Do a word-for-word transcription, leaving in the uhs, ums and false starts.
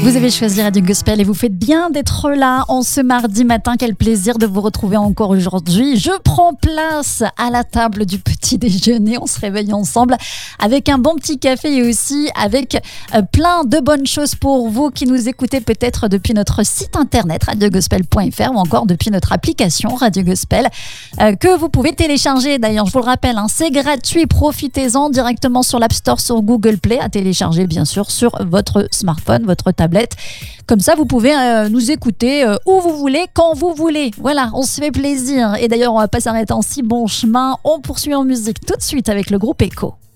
Vous avez choisi Radio Gospel et vous faites bien d'être là en ce mardi matin. Quel plaisir de vous retrouver encore aujourd'hui. Je prends place à la table du petit déjeuner. On se réveille ensemble avec un bon petit café et aussi avec euh, plein de bonnes choses pour vous qui nous écoutez peut-être depuis notre site internet radio gospel point f r ou encore depuis notre application Radio Gospel euh, que vous pouvez télécharger. D'ailleurs, je vous le rappelle, hein, c'est gratuit. Profitez-en directement sur l'App Store, sur Google Play, à télécharger bien sûr sur votre smartphone, votre tablette. Comme ça, vous pouvez euh, nous écouter euh, où vous voulez, quand vous voulez. Voilà, on se fait plaisir. Et d'ailleurs, on ne va pas s'arrêter en si bon chemin. On poursuit en musique tout de suite avec le groupe Echo.